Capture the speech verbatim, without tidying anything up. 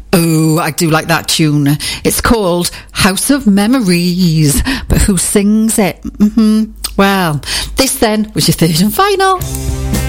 Oh, I do like that tune. It's called House of Memories, but who sings it? Mm-hmm. Well, this then was your third and final.